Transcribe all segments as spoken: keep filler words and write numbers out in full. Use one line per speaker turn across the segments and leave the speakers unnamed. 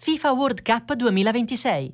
FIFA World Cup duemilaventisei.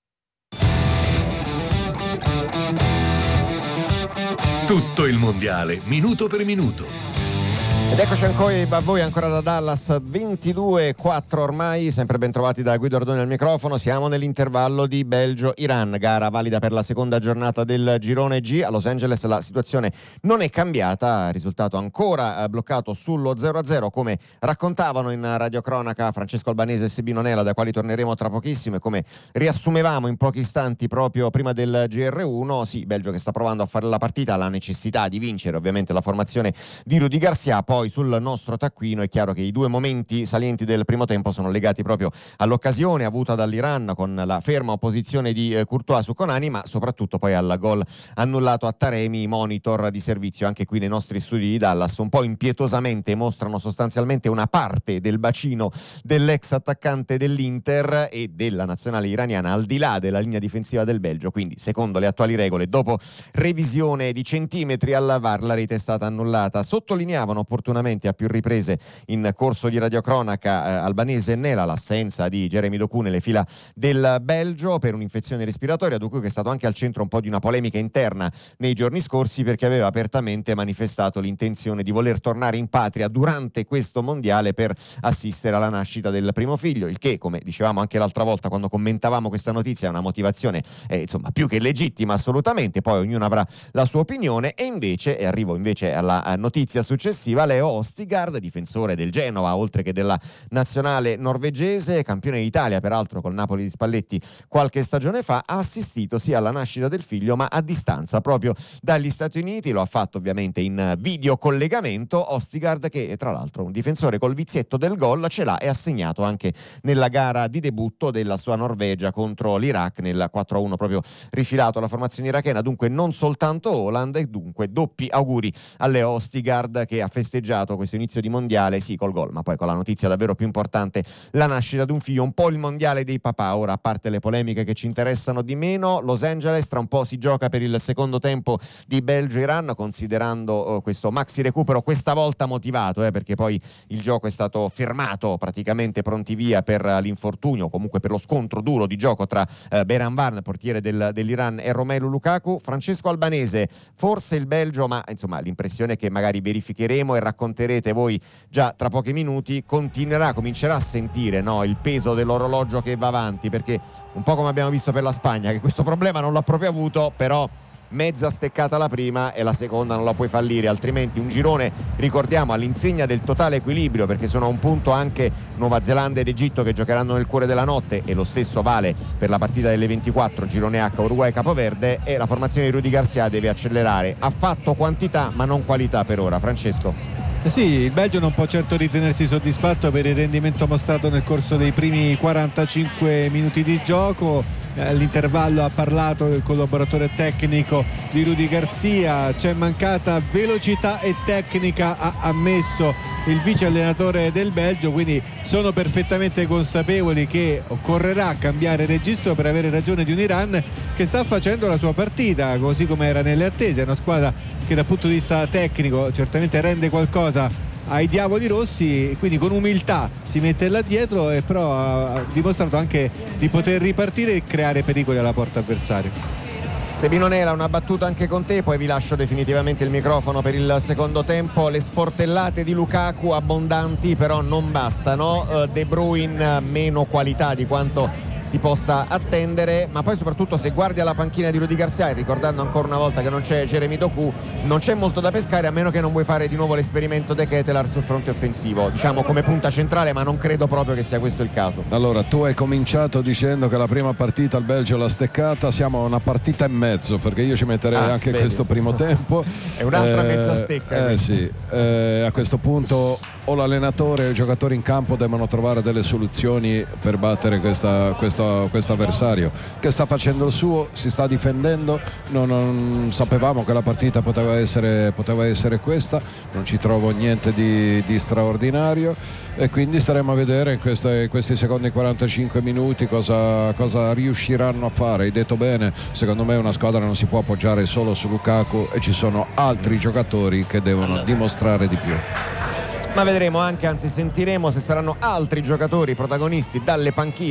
Tutto il mondiale, minuto per minuto.
Ed eccoci ancora a voi, ancora da Dallas, ventidue e quattro ormai, sempre ben trovati da Guido Ardoni al microfono. Siamo nell'intervallo di Belgio-Iran, gara valida per la seconda giornata del girone G. A Los Angeles la situazione non è cambiata, risultato ancora bloccato sullo zero a zero, come raccontavano in radiocronaca Francesco Albanese e Sabino Nela, da quali torneremo tra pochissimo, e come riassumevamo in pochi istanti proprio prima del G R uno. Sì, Belgio che sta provando a fare la partita, ha la necessità di vincere ovviamente la formazione di Rudy Garcia. Poi sul nostro taccuino è chiaro che i due momenti salienti del primo tempo sono legati proprio all'occasione avuta dall'Iran con la ferma opposizione di Courtois su Konani, ma soprattutto poi al gol annullato a Taremi. Monitor di servizio anche qui nei nostri studi di Dallas un po' impietosamente mostrano sostanzialmente una parte del bacino dell'ex attaccante dell'Inter e della nazionale iraniana al di là della linea difensiva del Belgio, quindi secondo le attuali regole, dopo revisione di centimetri alla V A R, la rete è stata annullata. Sottolineavano opportunamente a più riprese in corso di radiocronaca eh, Albanese e Nela l'assenza di Jeremy Doku nelle fila del Belgio per un'infezione respiratoria. Doku che è stato anche al centro un po' di una polemica interna nei giorni scorsi, perché aveva apertamente manifestato l'intenzione di voler tornare in patria durante questo mondiale per assistere alla nascita del primo figlio, il che, come dicevamo anche l'altra volta quando commentavamo questa notizia, è una motivazione eh, insomma più che legittima assolutamente. Poi ognuno avrà la sua opinione. E invece, e arrivo invece alla notizia successiva, Leo Ostigard, difensore del Genova oltre che della nazionale norvegese, campione d'Italia peraltro col Napoli di Spalletti qualche stagione fa, ha assistito sia alla nascita del figlio ma a distanza proprio dagli Stati Uniti. Lo ha fatto ovviamente in video collegamento. Ostigard, che tra l'altro un difensore col vizietto del gol, ce l'ha e ha segnato anche nella gara di debutto della sua Norvegia contro l'Iraq nel quattro a uno, proprio rifilato alla formazione irachena. Dunque non soltanto Haaland, e dunque doppi auguri a Leo Ostigard, che ha festeggiato questo inizio di mondiale, sì col gol, ma poi con la notizia davvero più importante, la nascita di un figlio. Un po' il mondiale dei papà. Ora, a parte le polemiche che ci interessano di meno, Los Angeles tra un po' si gioca per il secondo tempo di Belgio-Iran, considerando uh, questo maxi recupero, questa volta motivato, eh, perché poi il gioco è stato fermato praticamente pronti via per uh, l'infortunio, comunque per lo scontro duro di gioco tra uh, Beran Van, portiere del, dell'Iran, e Romelu Lukaku. Francesco Albanese, forse il Belgio, ma insomma l'impressione che magari verificheremo e racconterete voi già tra pochi minuti, continuerà, comincerà a sentire no, il peso dell'orologio che va avanti, perché un po' come abbiamo visto per la Spagna, che questo problema non l'ha proprio avuto, però mezza steccata la prima e la seconda non la puoi fallire, altrimenti un girone, ricordiamo, all'insegna del totale equilibrio, perché sono a un punto anche Nuova Zelanda ed Egitto che giocheranno nel cuore della notte, e lo stesso vale per la partita delle ventiquattro, girone H, Uruguay-Capoverde, e la formazione di Rudy Garcia deve accelerare. Ha fatto quantità ma non qualità per ora. Francesco?
Eh sì, il Belgio non può certo ritenersi soddisfatto per il rendimento mostrato nel corso dei primi quarantacinque minuti di gioco. All'intervallo ha parlato il collaboratore tecnico di Rudy Garcia, c'è mancata velocità e tecnica, ha ammesso il vice allenatore del Belgio, quindi sono perfettamente consapevoli che occorrerà cambiare registro per avere ragione di un Iran che sta facendo la sua partita così come era nelle attese. È una squadra che dal punto di vista tecnico certamente rende qualcosa ai diavoli rossi, quindi con umiltà si mette là dietro, e però ha dimostrato anche di poter ripartire e creare pericoli alla porta avversaria.
Sebino Nela, una battuta anche con te, poi vi lascio definitivamente il microfono per il secondo tempo. Le sportellate di Lukaku abbondanti però non bastano, De Bruyne meno qualità di quanto si possa attendere, ma poi soprattutto se guardi alla panchina di Rudy Garcia, e ricordando ancora una volta che non c'è Jeremy Doku, non c'è molto da pescare, a meno che non vuoi fare di nuovo l'esperimento De Ketelaere sul fronte offensivo, diciamo come punta centrale, ma non credo proprio che sia questo il caso.
Allora, tu hai cominciato dicendo che la prima partita il Belgio l'ha steccata, siamo a una partita e mezzo, perché io ci metterei ah, anche vedi. questo primo tempo
è un'altra
eh,
mezza stecca
eh, sì. eh, a questo punto o l'allenatore o i giocatori in campo devono trovare delle soluzioni per battere questa, questo, questo avversario che sta facendo il suo, si sta difendendo. Non, non sapevamo che la partita poteva essere, poteva essere questa, non ci trovo niente di, di straordinario, e quindi staremo a vedere in queste, questi secondi quarantacinque minuti cosa, cosa riusciranno a fare. Hai detto bene, secondo me una squadra non si può appoggiare solo su Lukaku e ci sono altri giocatori che devono dimostrare di più.
Ma vedremo anche, anzi sentiremo se saranno altri giocatori protagonisti dalle panchine